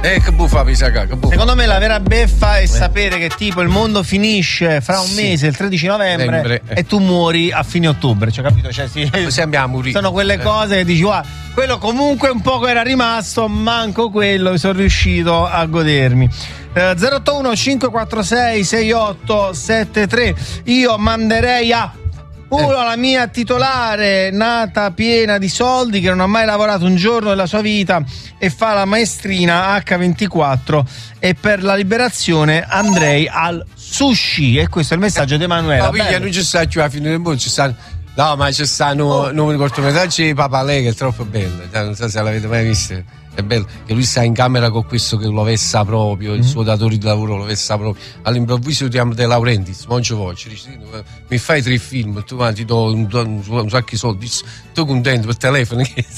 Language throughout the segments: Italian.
Che buffa Pisacà, che buffa. Secondo me la vera beffa è sapere che tipo il mondo finisce fra un mese, il 13 novembre, e tu muori a fine ottobre, cioè capito? Cioè, sì, sono quelle cose che dici, guarda, quello comunque un poco era rimasto, manco quello sono riuscito a godermi. 081 546 6873. Io manderei a la mia titolare, nata piena di soldi, che non ha mai lavorato un giorno della sua vita e fa la maestrina H24, e per la liberazione andrei al sushi. E questo è il messaggio di Emanuela. Non ci sta più a fine del mondo, ci stanno. No, ma ci stanno numeri cortometraggi di Papà Lei, che è troppo bello, non so se l'avete mai visto. È bello che lui sta in camera con questo che lo vessa proprio, il suo datore di lavoro lo vessa proprio. All'improvviso ti chiama De Laurentiis, non ci voglio, dici, mi fai 3 film, tu ti do un sacco di soldi, tu contento per telefono.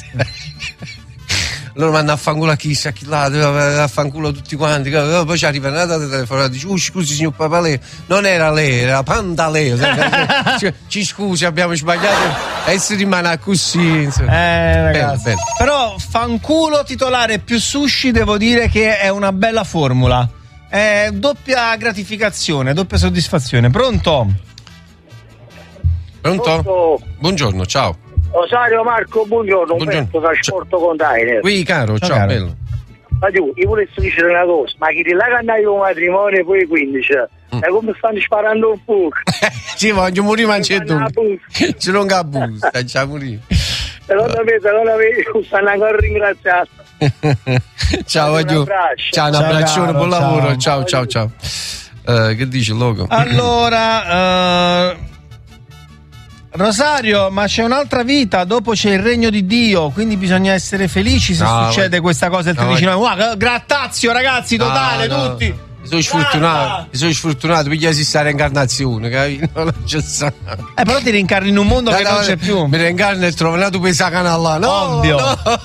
Loro vanno a fanculo a chissà chi là, a fanculo tutti quanti. Poi ci arriva una data telefonata, dice: scusi signor Papaleo, non era lei, era Pantaleo. Ci scusi, abbiamo sbagliato, e si rimane così. Ragazzi. Bello. Però fanculo titolare più sushi, devo dire che è una bella formula. È doppia gratificazione, doppia soddisfazione. Pronto? Buongiorno, ciao. Rosario Marco, buongiorno. Umberto, trasporto container. Qui caro, ciao, bello. Ma tu, io volessi dire una cosa, ma chi ti là che andai con matrimonio poi 15, e come stanno sparando un po'? Sì, voglio morire, ma c'è tu. C'è non cabuso, sta già morire. Secondo me, stanno ancora ringraziati. Ciao, un abbraccione, buon lavoro, ciao. Che dice il logo? Allora, Rosario, ma c'è un'altra vita, dopo c'è il regno di Dio, quindi bisogna essere felici se succede questa cosa il 13 novembre. Grattazio, ragazzi, totale, tutti. Sono sfortunato, perché esiste la reincarnazione, capito? Però ti reincarni in un mondo che non c'è più. Mi reincarno e trovo una tu pesa canalla. Ovvio.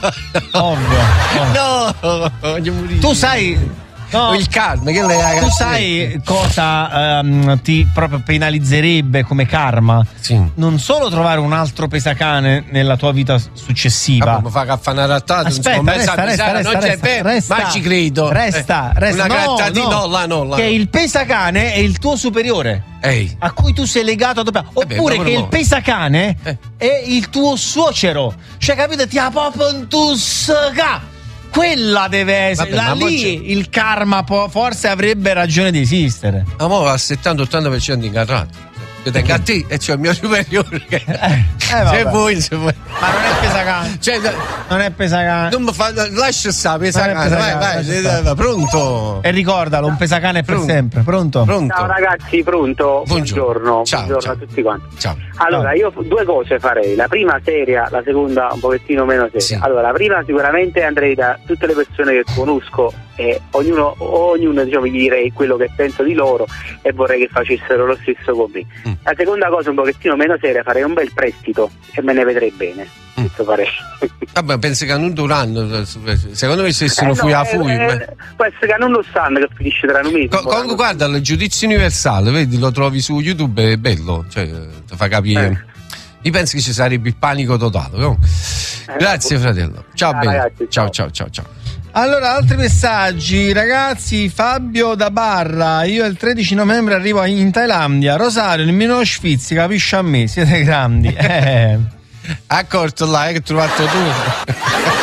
Tu sai. No, il karma, che lei tu sai cosa ti proprio penalizzerebbe come karma? Sì. Non solo trovare un altro pesacane nella tua vita successiva. Ma fa che fa una rattata. Aspetta, ma ci credo. Resta. Una grattatina, là. Che il pesacane è il tuo superiore. Ehi. A cui tu sei legato oppure che il pesacane è il tuo suocero. Cioè, capito? Ti ha proprio un tusca. Quella deve essere. Lì il karma forse avrebbe ragione di esistere. Ma mo al 70-80% ingarrato. Io tengo a te e c'ho il mio superiore. Se vuoi. Ma non è pesacane. Non è pesacane. Non mi fa. Lascia stare, pesacane. Vai. Pronto? E ricordalo, un pesacane per sempre. Pronto? Ciao ragazzi, pronto? Buongiorno. Ciao. Buongiorno a tutti quanti. Ciao. Allora, io 2 cose farei. La prima seria, la seconda un pochettino meno seria. Sì. Allora, la prima sicuramente andrei da tutte le persone che conosco e ognuno diciamo, gli direi quello che penso di loro e vorrei che facessero lo stesso con me. La seconda cosa un pochettino meno seria, farei un bel prestito e me ne vedrei bene. Questo farei. Vabbè, penso che non durano. Secondo me se sono può essere che non lo sanno che finisce tra un mese. Comunque guarda, il giudizio universale, vedi, lo trovi su YouTube, è bello, cioè ti fa capire. Io penso che ci sarebbe il panico totale, no? Grazie fratello. Ciao bello. Ragazzi, ciao. Allora, altri messaggi, ragazzi. Fabio da Barra, io il 13 novembre arrivo in Thailandia. Rosario, nemmeno lo Sfizzi, capisci a me, siete grandi. Accorto là, che hai trovato tu.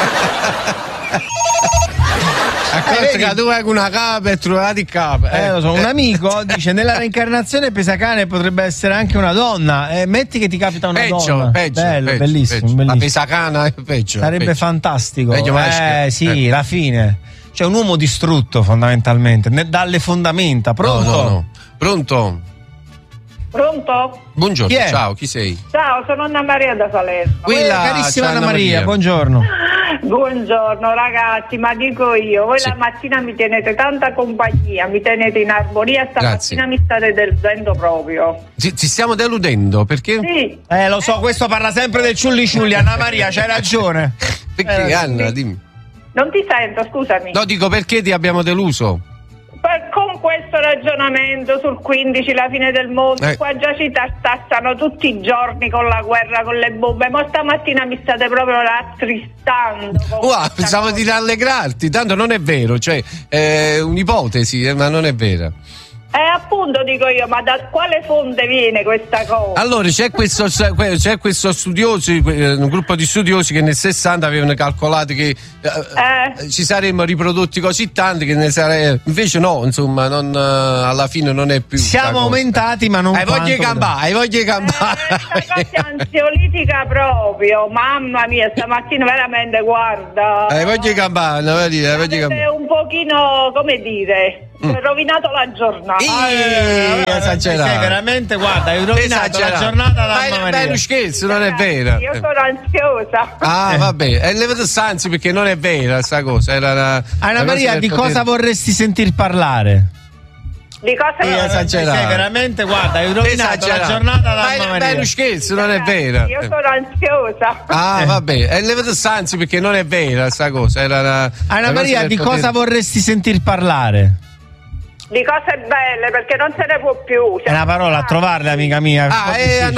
Accorto che tu hai una capa e trovati il capo. Lo so, un amico dice nella reincarnazione pesacane potrebbe essere anche una donna. Metti che ti capita una donna. Peggio. Bellissimo. La pesacana è peggio. Sarebbe fantastico. Sì, la fine. Cioè un uomo distrutto fondamentalmente, dalle fondamenta. Pronto? No. Pronto? Buongiorno, ciao, chi sei? Ciao, sono Anna Maria da Salerno. Carissima Anna Maria, buongiorno. Buongiorno ragazzi, ma dico io, voi la mattina mi tenete tanta compagnia, mi tenete in armonia, stamattina mi state deludendo proprio. Ti stiamo deludendo, perché? Sì. Lo so, questo parla sempre del ciulli, Anna Maria, c'hai ragione. Perché Anna, dimmi. Non ti sento, scusami. No, dico perché ti abbiamo deluso. con questo ragionamento sul 15, la fine del mondo, qua già ci tassano tutti i giorni con la guerra, con le bombe, ma stamattina mi state proprio rattristando. Pensavo di rallegrarti, tanto non è vero, cioè è un'ipotesi, ma non è vera. Appunto dico io, ma da quale fonte viene questa cosa? Allora c'è questo studioso, un gruppo di studiosi che nel 60 avevano calcolato che ci saremmo riprodotti così tanti che ne sarebbe, invece no, insomma, alla fine non è più. Siamo aumentati, ma non hai voglia di campare. Questa cosa è ansiolitica proprio, mamma mia, stamattina veramente, guarda. Hai voglia di campare, avete un pochino, come dire, rovinato la giornata. Esagerato. Sei veramente, guarda, hai rovinato la giornata alla mamma Maria. Ma è uno scherzo, non è vero. Io sono ansiosa. Vabbè, levate stanzi perché non è vera sta cosa. Anna Maria, di cosa vorresti sentir parlare? Di cosa esagerato. Sei veramente, guarda, hai rovinato la giornata alla mamma Maria. Ma è uno scherzo, non è vero. Io sono ansiosa. Vabbè, levate stanzi perché non è vera sta cosa. Anna Maria, di cosa vorresti sentir parlare? Di cose belle, perché non se ne può più. È una parola a trovarle, amica mia.